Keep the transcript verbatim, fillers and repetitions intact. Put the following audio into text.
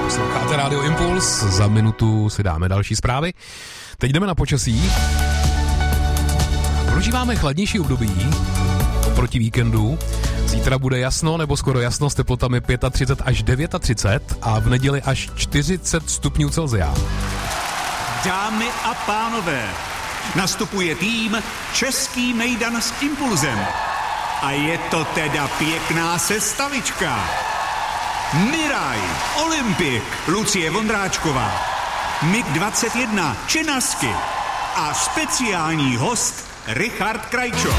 Posloucháte Radio Impuls, za minutu si dáme další zprávy. Teď jdeme na počasí. Prožíváme chladnější období oproti víkendu. Zítra bude jasno nebo skoro jasno s teplotami třicet pět až třicet devět a v neděli až čtyřicet stupňů Celsia. Dámy a pánové, nastupuje tým Český mejdan s Impulzem. A je to teda pěkná sestavička. Miraj, Olympik, Lucie Vondráčková, Mig dvacet jedna, Činasky a speciální host Richard Krajčo.